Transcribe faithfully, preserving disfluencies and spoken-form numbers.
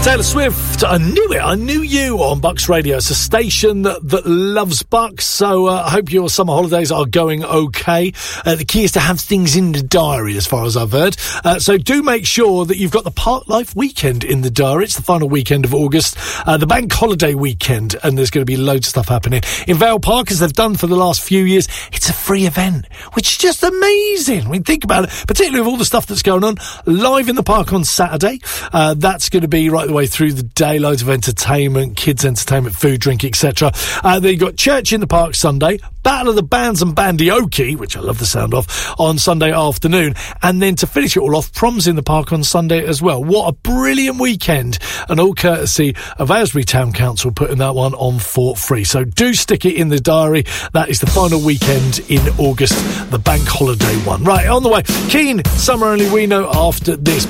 Taylor Swift, I knew it, I knew you on Bucks Radio. It's a station that, that loves Bucks, so uh, I hope your summer holidays are going okay. Uh, the key is to have things in the diary, as far as I've heard. Uh, so do make sure that you've got the Park Life weekend in the diary. It's the final weekend of August, uh, the bank holiday weekend, and there's going to be loads of stuff happening. In Vale Park, as they've done for the last few years, it's a free event, which is just amazing. I mean, think about it, particularly with all the stuff that's going on. Live in the park on Saturday, uh, that's going to be right the way through the day, loads of entertainment, kids entertainment, food, drink, et cetera. Uh, then you've got Church in the Park Sunday, Battle of the Bands and Bandioki, which I love the sound of, on Sunday afternoon. And then to finish it all off, Proms in the Park on Sunday as well. What a brilliant weekend, and all courtesy of Aylesbury Town Council putting that one on for free. So do stick it in the diary. That is the final weekend in August, the bank holiday one. Right, on the way, Keane, Summer Only We Know after this.